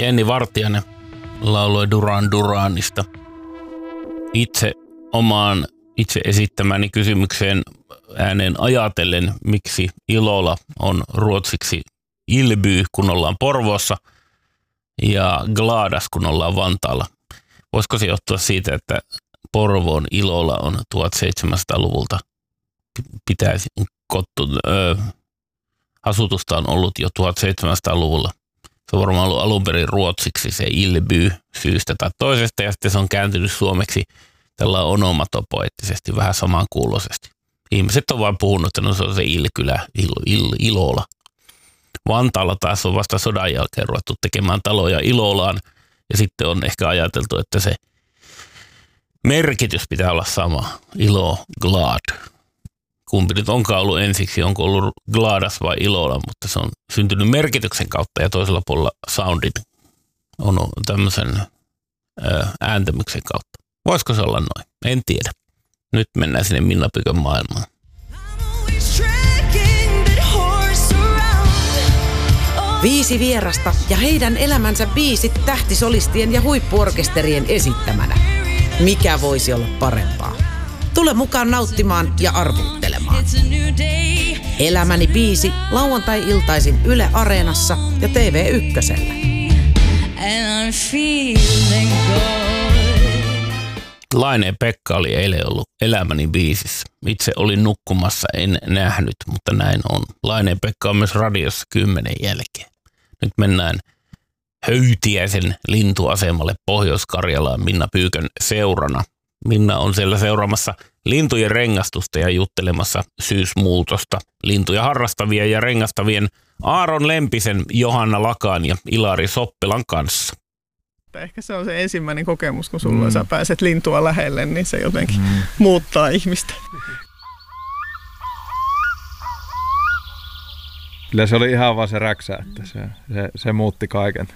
Jenni Vartiainen lauloi Duran Duranista. Itse esittämäni kysymykseen ääneen ajatellen, miksi Ilola on ruotsiksi Ilby, kun ollaan Porvoossa, ja Gladas, kun ollaan Vantaalla. Voisiko se johtua siitä, että Porvoon Ilola on 1700-luvulta asutusta on ollut jo 1700-luvulla. Se on varmaan ollut alun perin ruotsiksi se Ilby syystä tai toisesta, ja sitten se on kääntynyt suomeksi tällä onomatopoeettisesti vähän samankuuloisesti. Ihmiset on vaan puhunut, että no se on se Ilkylä, Ilola. Vantaalla taas on vasta sodan jälkeen ruvettu tekemään taloja Ilolaan, ja sitten on ehkä ajateltu, että se merkitys pitää olla sama, Ilo, Glad. Kumpi nyt onkaan ollut ensiksi, onko ollut Gladas vai Ilola, mutta se on syntynyt merkityksen kautta ja toisella puolella soundin on tämmöisen ääntämyksen kautta. Voisiko se olla noin? En tiedä. Nyt mennään sinne Minna Pykön maailmaan. 5 vierasta ja heidän elämänsä biisit tähtisolistien ja huippuorkesterien esittämänä. Mikä voisi olla parempaa? Tule mukaan nauttimaan ja arvuuttelemaan. Elämäni biisi lauantai-iltaisin Yle Areenassa ja TV1:llä. Laineen Pekka oli eilen ollut Elämäni biisissä. Itse olin nukkumassa, en nähnyt, mutta näin on. Laineen Pekka on myös radiossa 10 jälkeen. Nyt mennään Höytiäisen lintuasemalle Pohjois-Karjalaan Minna Pyykön seurana. Minna on siellä seuraamassa lintujen rengastusta ja juttelemassa syysmuutosta lintuja harrastavien ja rengastavien Aaron Lempisen, Johanna Lakan ja Ilari Soppelan kanssa. Ehkä se on se ensimmäinen kokemus, kun sulla sä pääset lintua lähelle, niin se jotenkin muuttaa ihmistä. Kyllä se oli ihan vaan se räksä, että se muutti kaiken.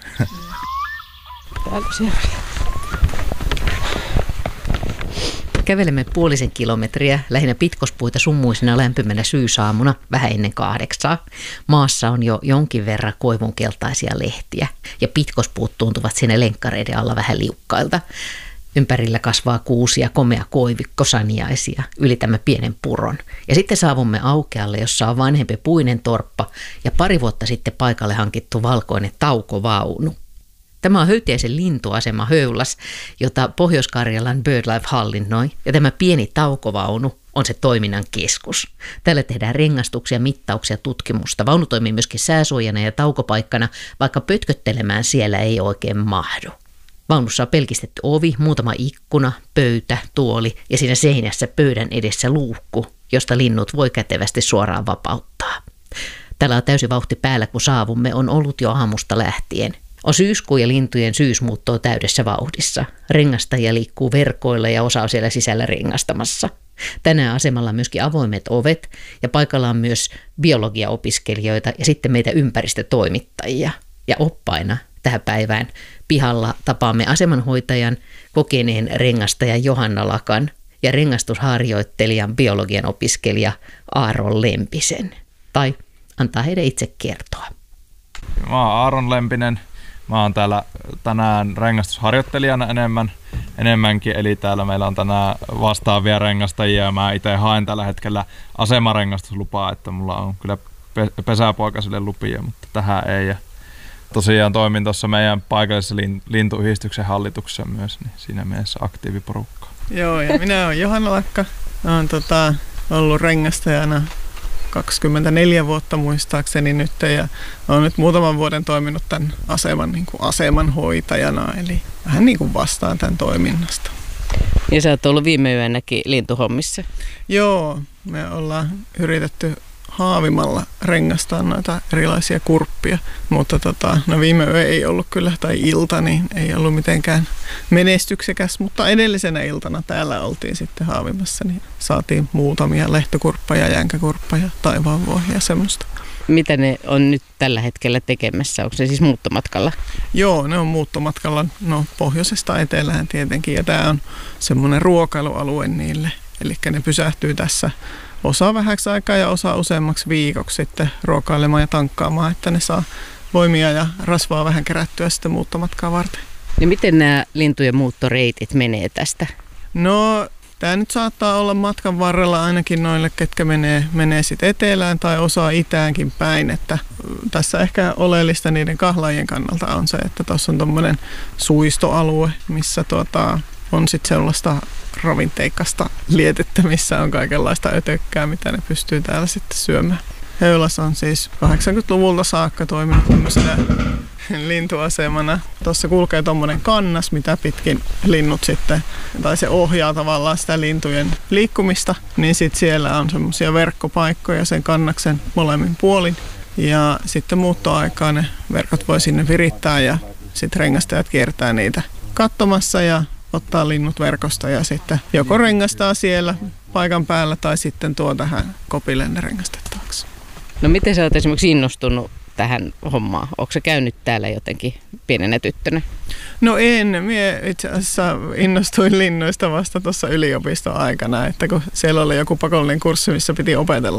Kävelemme 0,5 kilometriä lähinnä pitkospuita summuisena lämpimänä syysaamuna vähän ennen 8. Maassa on jo jonkin verran koivunkeltaisia lehtiä ja pitkospuut tuntuvat siinä lenkkareiden alla vähän liukkailta. Ympärillä kasvaa kuusia, komea koivikko, saniaisia. Ylitämme pienen puron. Ja sitten saavumme aukealle, jossa on vanhempi puinen torppa ja 2 vuotta sitten paikalle hankittu valkoinen taukovaunu. Tämä on Höytiäisen lintuasema Höylas, jota Pohjois-Karjalan BirdLife hallinnoi, ja tämä pieni taukovaunu on se toiminnan keskus. Täällä tehdään rengastuksia, mittauksia, tutkimusta. Vaunu toimii myöskin sääsuojana ja taukopaikkana, vaikka pötköttelemään siellä ei oikein mahdu. Vaunussa on pelkistetty ovi, muutama ikkuna, pöytä, tuoli ja siinä seinässä pöydän edessä luukku, josta linnut voi kätevästi suoraan vapauttaa. Täällä on täysi vauhti päällä, kun saavumme, on ollut jo aamusta lähtien. On syyskuu ja lintujen syysmuuttoa täydessä vauhdissa. Rengastajia liikkuu verkoilla ja osa on siellä sisällä rengastamassa. Tänään asemalla on myöskin avoimet ovet ja paikalla on myös biologiaopiskelijoita ja sitten meitä ympäristötoimittajia. Ja oppaina tähän päivään pihalla tapaamme asemanhoitajan, kokeneen rengastajan Johanna Lakan ja rengastusharjoittelijan biologian opiskelija Aaron Lempisen. Tai antaa heidän itse kertoa. Mä oon Aaron Lempinen. Mä oon täällä tänään rengastusharjoittelijana enemmänkin, eli täällä meillä on tänään vastaavia rengastajia ja mä itse haen tällä hetkellä asemarengastuslupaa, että mulla on kyllä pesäpoikaisille lupia, mutta tähän ei. Ja tosiaan toimin tuossa meidän paikallisessa lintuyhdistyksen hallituksessa myös, niin siinä mielessä aktiiviporukkaa. Joo, ja minä olen Johanna Lakka. Mä oon ollut rengastajana 24 vuotta muistaakseni nyt ja olen nyt muutaman vuoden toiminut tämän asemanhoitajana, eli vähän niin kuin vastaan tämän toiminnasta. Ja sä oot ollut viime yönäkin lintuhommissa. Joo, me ollaan yritetty haavimalla rengastaa noita erilaisia kurppia, mutta viime yö ei ollut kyllä, tai ilta, niin ei ollut mitenkään menestyksekäs, mutta edellisenä iltana täällä oltiin sitten haavimassa, niin saatiin muutamia lehtokurppeja, jänkäkurppeja, taivaanvuohia ja semmoista. Mitä ne on nyt tällä hetkellä tekemässä? Onko ne siis muuttomatkalla? Joo, ne on muuttomatkalla, pohjoisesta etelään tietenkin, ja tämä on semmoinen ruokailualue niille, eli ne pysähtyy tässä osa vähäksi aikaa ja osa useammaksi viikoksi sitten ruokailemaan ja tankkaamaan, että ne saa voimia ja rasvaa vähän kerättyä sitten muuttomatkaa varten. Ja miten nämä lintujen muuttoreitit menee tästä? No, tämä nyt saattaa olla matkan varrella ainakin noille, ketkä menee sitten etelään tai osaa itäänkin päin. Että tässä ehkä oleellista niiden kahlaajien kannalta on se, että tuossa on tuommoinen suistoalue, missä on sitten sellaista ravinteikasta lietettä, missä on kaikenlaista ötökkää, mitä ne pystyy täällä sitten syömään. Heulas on siis 80-luvulta saakka toiminut tämmöisenä lintuasemana. Tuossa kulkee tommonen kannas, mitä pitkin linnut sitten, tai se ohjaa tavallaan sitä lintujen liikkumista, niin sitten siellä on semmoisia verkkopaikkoja sen kannaksen molemmin puolin. Ja sitten muuttoaikaan ne verkot voi sinne virittää ja sitten rengastajat kiertää niitä katsomassa ja ottaa linnut verkosta ja sitten joko rengastaa siellä paikan päällä tai sitten tuo tähän kopille ne rengastettavaksi. No miten sä oot esimerkiksi innostunut tähän hommaan? Onko se käynyt täällä jotenkin pienenä tyttönä? No en. Mie itse asiassa innostuin linnuista vasta tuossa yliopiston aikana, että kun siellä oli joku pakollinen kurssi, missä piti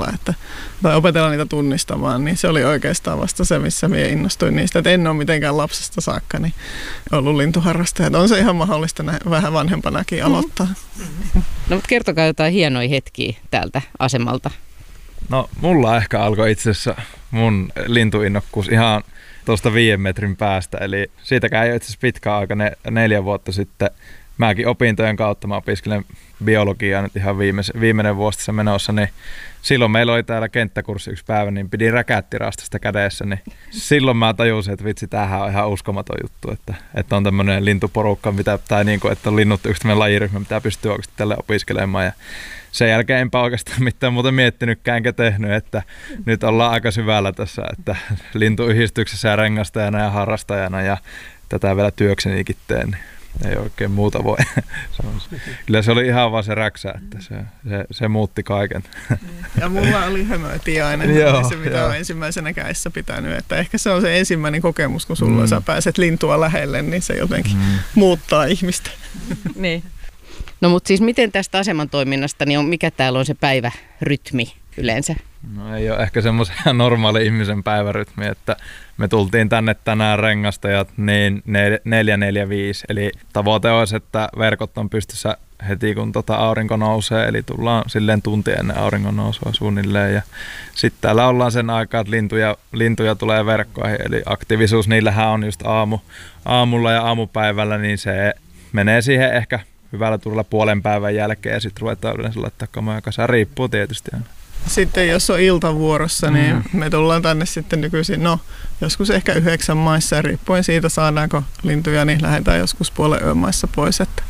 opetella niitä tunnistamaan, niin se oli oikeastaan vasta se, missä mie innostuin niistä. Et en ole mitenkään lapsesta saakka niin ollut lintuharrastaja. On se ihan mahdollista vähän vanhempanakin aloittaa. No mutta kertokaa jotain hienoja hetkiä täältä asemalta. No mulla ehkä alkoi itse asiassa mun lintuinnokkuus ihan tuosta 5 metrin päästä, eli siitäkään ei ole itse asiassa pitkä aika, 4 vuotta sitten. Mäkin opintojen kautta, mä opiskelen biologiaa nyt ihan viimeinen vuosi tässä menossa, niin silloin meillä oli täällä kenttäkurssi 1 päivä, niin pidin räkättirastasta kädessä, niin silloin mä tajusin, että vitsi, tämähän on ihan uskomaton juttu, että on tämmöinen lintuporukka, että on linnut yksi tämmöinen lajiryhmä, mitä pystyy oikeasti tälle opiskelemaan, ja sen jälkeen enpä oikeastaan mitään muuten miettinytkään enkä tehnyt, että nyt ollaan aika syvällä tässä, että lintuyhdistyksessä ja rengastajana ja harrastajana ja tätä vielä työksenikin teen, niin ei oikein muuta voi. Kyllä se oli ihan vaan se räksä, että se muutti kaiken. Ja mulla oli hömötiainen, se mitä olen ensimmäisenä kädessä pitänyt. Että ehkä se on se ensimmäinen kokemus, kun sulla sä pääset lintua lähelle, niin se jotenkin muuttaa ihmistä. Niin. No mutta siis miten tästä aseman toiminnasta, niin mikä täällä on se päivärytmi yleensä? No ei ole ehkä semmoisen normaali ihmisen päivärytmi, että me tultiin tänne tänään rengastajat niin 4:45, eli tavoite olisi, että verkot on pystyssä heti kun aurinko nousee, eli tullaan silleen tunti ennen auringon nousua suunnilleen, ja sitten täällä ollaan sen aikaa, että lintuja tulee verkkoihin, eli aktiivisuus niillähän on just aamulla ja aamupäivällä, niin se menee siihen ehkä hyvällä tulla puolen päivän jälkeen ja sitten ruvetaan yleensä laittaa kamoja kasaan. Riippuu tietysti aina. Sitten jos on iltavuorossa, niin me tullaan tänne sitten nykyisin, joskus ehkä 9 maissa ja riippuen siitä saadaanko lintuja, niin lähdetään joskus puolen yön maissa pois. Että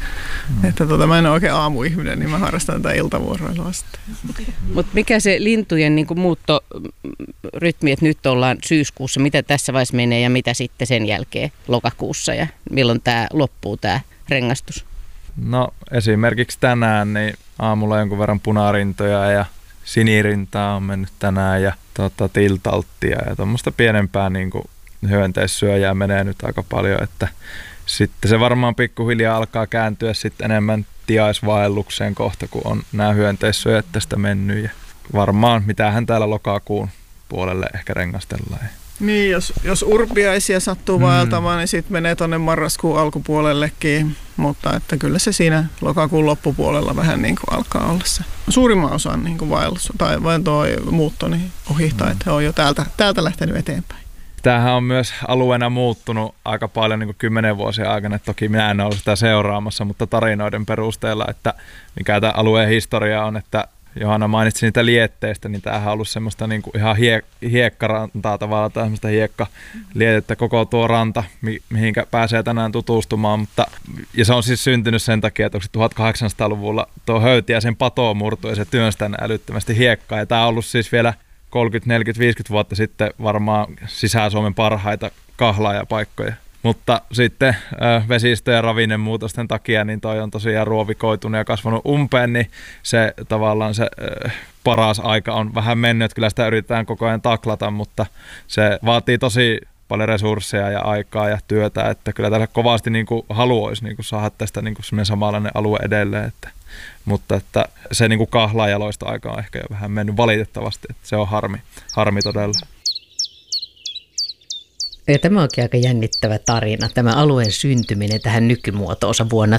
mä en ole oikein aamuihminen, niin mä harrastan tätä iltavuoroilua sitten. Mutta mikä se lintujen niin kuin muuttorytmi, että nyt ollaan syyskuussa, mitä tässä vaiheessa menee ja mitä sitten sen jälkeen lokakuussa ja milloin tämä loppuu tämä rengastus? No esimerkiksi tänään niin aamulla jonkun verran punarintoja ja sinirintaa on mennyt tänään ja tiltalttia ja tuommoista pienempää niin kuin hyönteissyöjää menee nyt aika paljon, että sitten se varmaan pikkuhiljaa alkaa kääntyä sitten enemmän tiaisvaellukseen kohta, kun on nämä hyönteissyöjät tästä mennyt ja varmaan mitähän täällä lokakuun puolelle ehkä rengastellaan. Niin, jos urpiaisia sattuu vaeltamaan, niin sitten menee tuonne marraskuun alkupuolellekin, mutta että kyllä se siinä lokakuun loppupuolella vähän niin kuin alkaa olla se suurimman osan niin kuin vaellus tai vain tuo muutto niin ohittaa, että he on jo täältä lähtenyt eteenpäin. Tämähän on myös alueena muuttunut aika paljon niin kuin 10 vuosien aikana. Toki minä en ole sitä seuraamassa, mutta tarinoiden perusteella, että mikä tämä alueen historia on, että Johanna mainitsi niitä lietteistä, niin tämähän on ollut semmoista niin kuin ihan hiekkarantaa tavallaan, tai semmoista hiekkalietettä koko tuo ranta, mihinkä pääsee tänään tutustumaan, ja se on siis syntynyt sen takia, että 1800-luvulla tuo Höytiäisen pato murtui ja se työnsi tänne älyttömästi hiekkaa, ja tämä on ollut siis vielä 30, 40, 50 vuotta sitten varmaan Sisä-Suomen parhaita kahlaajapaikkoja. Mutta sitten vesistö- ja ravinnemuutosten takia niin toi on tosiaan ruovikoitunut ja kasvanut umpeen, niin se tavallaan se paras aika on vähän mennyt, että kyllä sitä yritetään koko ajan taklata, mutta se vaatii tosi paljon resursseja ja aikaa ja työtä, että kyllä täällä kovasti niin kuin haluaisi niin kuin saada tästä niin kuin semmoinen samanlainen alue edelleen, mutta että se niin kuin kahlaajaloista aika on ehkä jo vähän mennyt valitettavasti, että se on harmi todella. Ja tämä onkin aika jännittävä tarina, tämä alueen syntyminen tähän nykymuotoonsa vuonna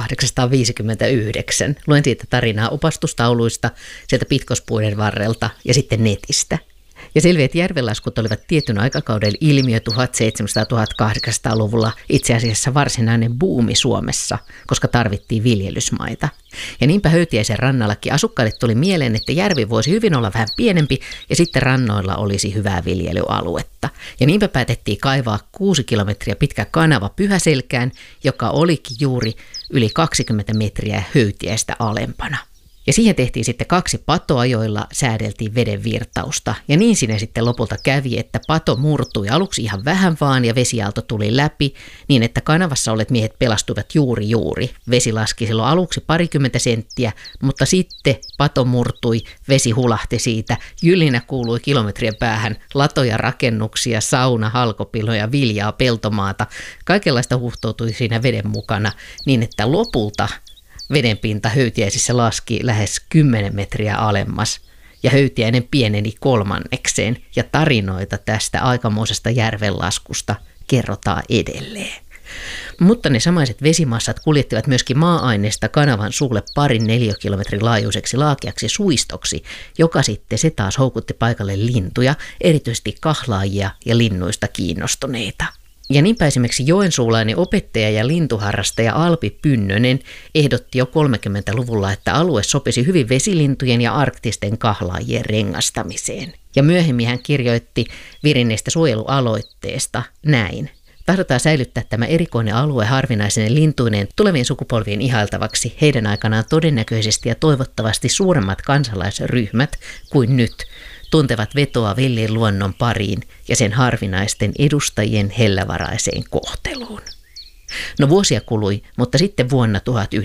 1859. Luen siitä tarinaa opastustauluista, sieltä pitkospuiden varrelta ja sitten netistä. Ja selviää, että järvenlaskut olivat tietyn aikakauden ilmiö 1700-1800-luvulla itse asiassa varsinainen buumi Suomessa, koska tarvittiin viljelysmaita. Ja niinpä Höytiäisen rannallakin asukkaille tuli mieleen, että järvi voisi hyvin olla vähän pienempi ja sitten rannoilla olisi hyvää viljelyaluetta. Ja niinpä päätettiin kaivaa 6 kilometriä pitkä kanava Pyhäselkään, joka olikin juuri yli 20 metriä Höytiäistä alempana. Ja siihen tehtiin sitten 2 patoa, joilla säädeltiin veden virtausta. Ja niin siinä sitten lopulta kävi, että pato murtui aluksi ihan vähän vaan ja vesiaalto tuli läpi niin, että kanavassa olleet miehet pelastuivat juuri. Vesi laski silloin aluksi 20 senttiä, mutta sitten pato murtui, vesi hulahti siitä. Jylinä kuului kilometrien päähän latoja, rakennuksia, sauna, halkopiloja, viljaa, peltomaata. Kaikenlaista huhtoutui siinä veden mukana niin, että lopulta vedenpinta Höytiäisissä laski lähes 10 metriä alemmas ja Höytiäinen pieneni 3/3 ja tarinoita tästä aikamoisesta järvenlaskusta kerrotaan edelleen. Mutta ne samaiset vesimassat kuljettivat myöskin maa-aineesta kanavan suulle 2 neliökilometrin laajuiseksi laakeaksi suistoksi, joka sitten se taas houkutti paikalle lintuja, erityisesti kahlaajia ja linnuista kiinnostuneita. Ja niinpä esimerkiksi joensuulainen opettaja ja lintuharrastaja Alpi Pynnönen ehdotti jo 30-luvulla, että alue sopisi hyvin vesilintujen ja arktisten kahlaajien rengastamiseen. Ja myöhemmin hän kirjoitti virinneestä suojelualoitteesta näin. Tahdotaan säilyttää tämä erikoinen alue harvinaisen lintuineen tulevien sukupolvien ihailtavaksi heidän aikanaan todennäköisesti ja toivottavasti suuremmat kansalaisryhmät kuin nyt tuntevat vetoa villin luonnon pariin ja sen harvinaisten edustajien hellävaraiseen kohteluun. No vuosia kului, mutta sitten vuonna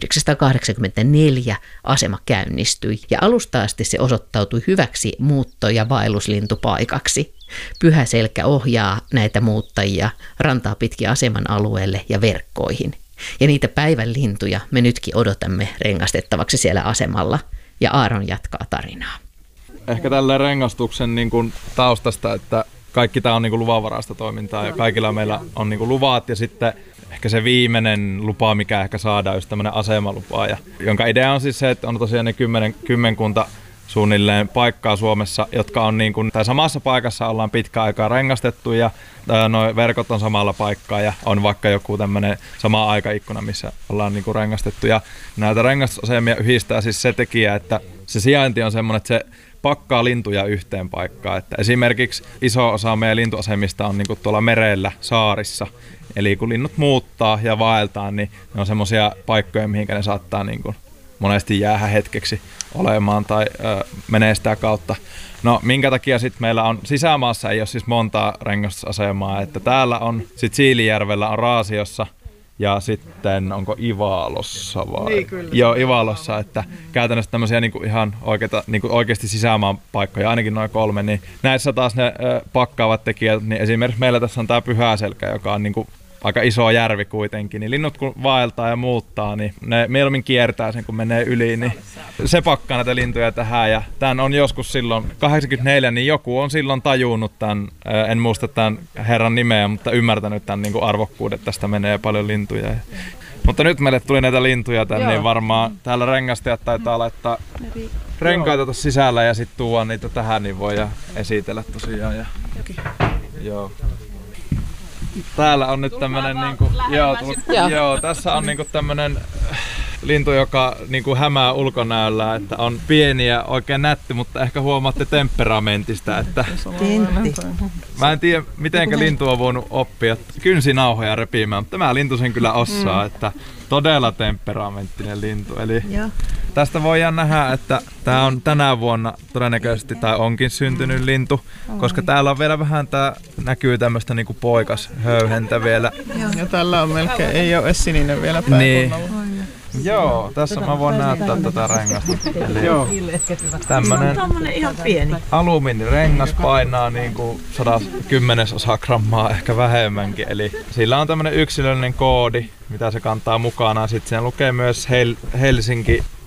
1984 asema käynnistyi ja alusta asti se osoittautui hyväksi muutto- ja vaelluslintupaikaksi. Pyhäselkä ohjaa näitä muuttajia rantaa pitkin aseman alueelle ja verkkoihin. Ja niitä päivän lintuja me nytkin odotamme rengastettavaksi siellä asemalla. Ja Aaron jatkaa tarinaa. Ehkä tällä rengastuksen niin kuin taustasta, että kaikki tämä on niin kuin luvanvaraista toimintaa ja kaikilla meillä on niin kuin luvat ja sitten ehkä se viimeinen lupa, mikä ehkä saadaan, just tämmöinen asemalupa, jonka idea on siis se, että on tosiaan ne kymmenkunta suunnilleen paikkaa Suomessa, jotka on niin kuin, tai samassa paikassa ollaan pitkä aikaa rengastettu ja nuo verkot on samalla paikkaa ja on vaikka joku tämmöinen sama aikaikkuna, missä ollaan niin kuin rengastettu. Ja näitä rengastusasemia yhdistää siis se tekijä, että se sijainti on semmoinen, että se pakkaa lintuja yhteen paikkaan. Että esimerkiksi iso osa meidän lintuasemista on niin kuin tuolla merellä, saarissa. Eli kun linnut muuttaa ja vaeltaa, niin ne on semmoisia paikkoja, mihinkä ne saattaa niin kuin monesti jäädä hetkeksi olemaan tai menee sitä kautta. No minkä takia sitten meillä on sisämaassa ei ole siis montaa rengastusasemaa, että täällä on sitten Siilijärvellä on Raasiossa ja sitten onko Ivalossa vai? Niin, kyllä. Joo, Ivalossa, että käytännössä tämmöisiä niinku ihan oikeita, niinku oikeasti sisämaan paikkoja, ainakin noin 3, niin näissä taas ne pakkaavat tekijät, niin esimerkiksi meillä tässä on tää Pyhäselkä, joka on niinku aika iso järvi kuitenkin, niin linnut kun vaeltaa ja muuttaa, niin ne mieluummin kiertää sen kun menee yli, niin se pakkaa näitä lintuja tähän ja tämän on joskus silloin 84, niin joku on silloin tajunnut tämän, en muista tämän herran nimeä, mutta ymmärtänyt tämän niin kuin arvokkuuden, että tästä menee paljon lintuja. Mutta nyt meille tuli näitä lintuja tänne, niin varmaan täällä rengastajat taitaa laittaa renkaita tuossa sisällä ja sitten tuoda niitä tähän, niin voi esitellä tosiaan. Ja, joo. Täällä on nyt tämmönen niinku, joo, tässä on niinku tämmönen lintu, joka niinku hämää ulkonäöllä, että on pieni ja oikein nätti, mutta ehkä huomaatte temperamentista, että mä en tiedä mitenkä lintu on voinut oppia kynsinauhoja repimään, mutta tämä lintu sen kyllä osaa, että todella temperamenttinen lintu. Eli tästä voidaan nähdä, että tämä on tänä vuonna todennäköisesti tai onkin syntynyt lintu, koska täällä on vielä vähän näkyy tämmöistä niinku poikashöyhentä vielä. Ja tällä on melkein, ei ole edes sininen vielä pääkunnalla. Niin. Joo, tässä mä voin näyttää tätä rengasta. Eli joo, tämmönen ihan pieni alumiinirengas painaa niinku 1/10 grammaa ehkä vähemmänkin. Eli sillä on tämmönen yksilöllinen koodi, mitä se kantaa mukanaan. Sitten siinä lukee myös Helsinki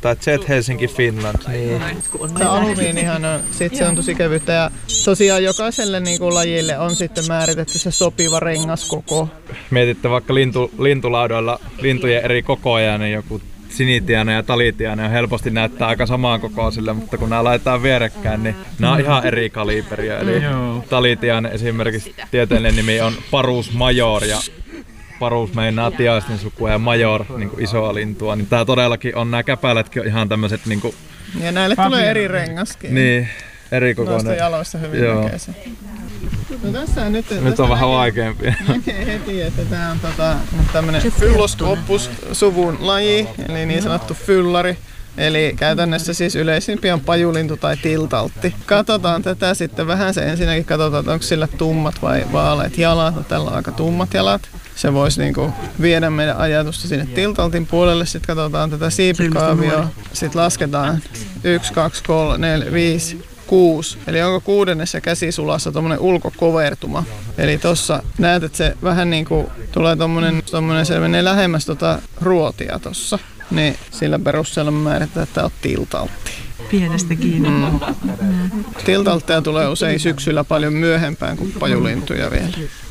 tää Jet Helsinki Finland. Niin. Se alumiinihan on, se on tosi kevyttä ja tosiaan jokaiselle niinku lajille on sitten määritetty se sopiva rengaskoko. Mietitte vaikka lintulaudoilla lintujen eri kokoja, niin joku sinitiainen ja talitiainen helposti näyttää aika samaan kokoisille, mutta kun nämä laitetaan vierekkäin, niin nämä on ihan eri kaliberia. Eli talitiainen esimerkiksi tieteellinen nimi on Parus major ja Parus meinaa tiaisten sukua ja major niin kuin isoa lintua. Niin tää todellakin on, nämä käpälätkin on ihan tämmöiset niinku... Ja näille tulee eri rengaskin. Niin, eri kokoinen. Noista jaloista hyvin näkee se. No tässä nyt on vähän vaikeampi. Näkee heti, että tää on tämmönen Phylloscoppus suvun laji, eli niin sanottu fyllari. Eli käytännössä siis yleisimpi on pajulintu tai tiltaltti. Katsotaan tätä sitten vähän se ensinnäkin, katsotaan, että onko sillä tummat vai vaaleat jalat. No, tällä on aika tummat jalat. Se voisi niinku viedä meidän ajatusta sinne tiltaltin puolelle. Sitten katsotaan tätä siipikaavioa. Sitten lasketaan 1, 2, 3, 4, 5, 6. Eli onko 6. käsisulassa tommonen ulkokovertuma. Eli tossa näet, että se vähän niinku tulee tommonen se menee lähemmäs ruotia tossa. Niin sillä perusteella määritetään, että on tiltaltti. Pienestä kiinni. Tiltaltteja tulee usein syksyllä paljon myöhempään kuin pajulintuja vielä.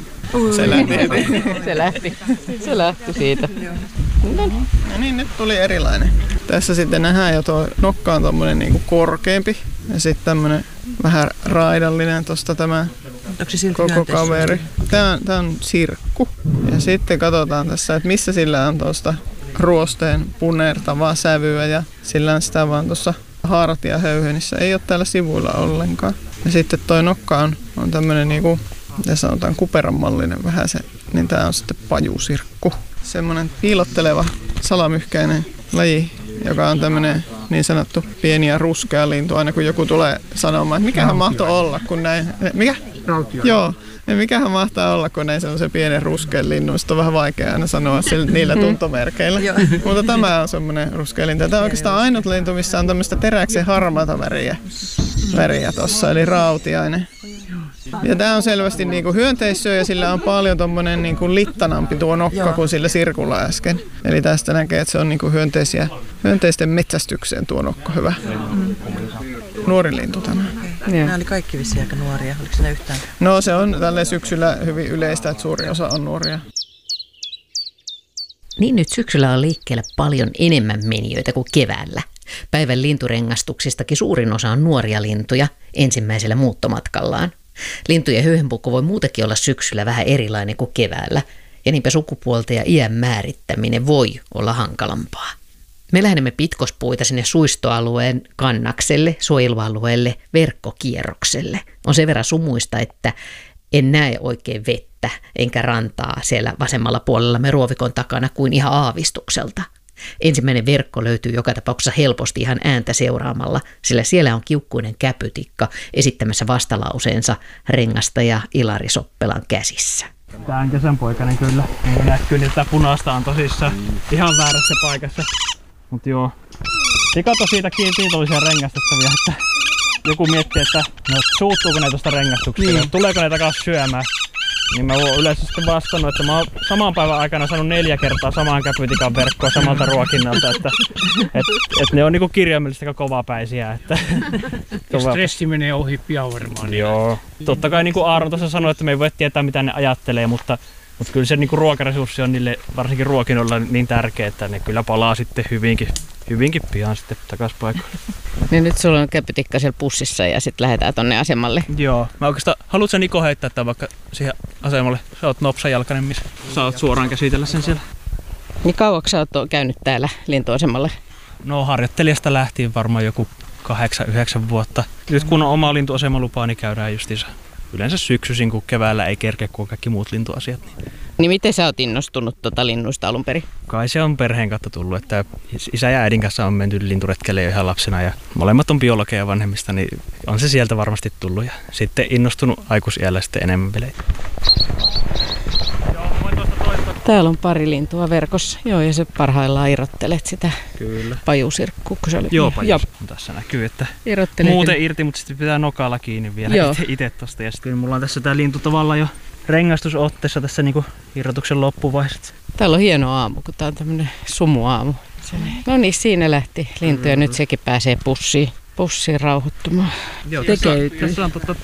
Se lähti siitä. No niin, nyt tuli erilainen. Tässä sitten nähdään jo tuo nokka on tommonen niinku korkeampi ja sitten tämmönen vähän raidallinen tosta tämä koko kaveri. Tää on sirkku. Ja sitten katsotaan tässä, että missä sillä on tuosta ruosteen punertavaa sävyä ja sillä on sitä vaan tuossa hartiahöyhenissä. Ei ole täällä sivuilla ollenkaan. Ja sitten toi nokka on tämmönen niinku, mitä sanotaan, kuperanmallinen vähän se, niin tää on sitten pajusirkku. Semmonen piilotteleva salamyhkäinen laji, joka on tämmönen niin sanottu pieni ja ruskea lintu. Aina kun joku tulee sanomaan, että mikähän mahtoi olla, kun näin... Mikä? Rautio. Joo. Ja mikähän mahtaa olla, kun näin sellaisen pienen ruskean linnun. Sitä on vähän vaikea aina sanoa niillä tuntomerkeillä. Mutta tämä on semmoinen ruskea lintu. Tämä on oikeastaan ainut lintu, missä on tämmöistä teräksen harmaata väriä tossa, eli rautiainen. Ja tämä on selvästi niinku hyönteissyö ja sillä on paljon tommonen niinku littanampi tuo nokka kuin sillä sirkulla äsken. Eli tästä näkee, että se on niinku hyönteisten metsästykseen tuo nokka hyvä. Nuori lintu tämä. Nämä oli kaikki vissiin aika nuoria. Oliko ne yhtään? No se on tälle syksyllä hyvin yleistä, että suuri osa on nuoria. Niin nyt syksyllä on liikkeellä paljon enemmän menijöitä kuin keväällä. Päivän linturengastuksistakin suurin osa on nuoria lintuja ensimmäisellä muuttomatkallaan. Lintujen höyhenpukko voi muutenkin olla syksyllä vähän erilainen kuin keväällä, ja niinpä sukupuolta ja iän määrittäminen voi olla hankalampaa. Me lähdemme pitkospuita sinne suistoalueen kannakselle, suojelualueelle, verkkokierrokselle. On sen verran sumuista, että en näe oikein vettä enkä rantaa siellä vasemmalla puolella me ruovikon takana kuin ihan aavistukselta. Ensimmäinen verkko löytyy joka tapauksessa helposti ihan ääntä seuraamalla, sillä siellä on kiukkuinen käpytikka esittämässä vastalauseensa rengastaja Ilari Soppelan käsissä. Tää on kesänpoikainen kyllä. Näkyy, että tää punaista on tosissaan ihan väärässä paikassa. Mut joo. Kato siitä kiitollisia rengastettavia, että joku miettii, että no, suuttuuko ne tuosta rengastuksesta, niin. Tuleeko ne takas syömään. Niin mä oon yleensä sitten vastannut, että mä oon saman päivän aikana saanut 4 kertaa samaan käpytikan verkkoa samalta ruokinnalta, että ne on niinku kirjaimellisesti aika kovapäisiä. Että stressi menee ohi pian varmaan. Joo. Totta kai niin kuin Aaron tuossa sanoi, että me ei voi tietää mitä ne ajattelee, mutta kyllä se niinku ruokaresurssi on niille varsinkin ruokinnoilla niin tärkeä, että ne kyllä palaa sitten hyvinkin pian sitten takaisin paikalle. Niin nyt sulla on käpytikka siellä pussissa ja sitten lähdetään tonne asemalle. Joo. Mä oikeastaan, haluatko sä Niko heittää tämän vaikka siihen asemalle? Sä oot nopsajalkainen, missä saat suoraan käsitellä sen siellä. Niin kauaksi sä oot käynyt täällä lintuasemalle? No harjoittelijasta lähtien varmaan joku 8-9 vuotta. Nyt kun on oma lintuasemalupaa, niin käydään justiinsa yleensä syksyisin, kun keväällä ei kerkeä, kun on kaikki muut lintuasiat. Niin miten sä oot innostunut linnuista alun perin? Kai se on perheen kautta tullut, että isä ja äidin kanssa on menty linturetkelle jo ihan lapsena ja molemmat on biologeja vanhemmista, niin on se sieltä varmasti tullut ja sitten innostunut aikuisiällä sitten enemmän peleitä. Täällä on pari lintua verkossa, joo, ja sä parhaillaan irrottelet sitä pajusirkkua, kun se oli. Joo, pajus on tässä näkyy, että muuten irti, mutta sitten pitää nokalla kiinni vielä itse tosta. Ja sitten mulla on tässä tää lintu tavallaan jo rengastusotteessa tässä niinku irrotuksen loppuvaiheessa. Täällä on hieno aamu, kun tää on tämmönen sumuaamu. No niin, siinä lähti lintu ja nyt sekin pääsee pussiin rauhoittumaan. Joo, tässä on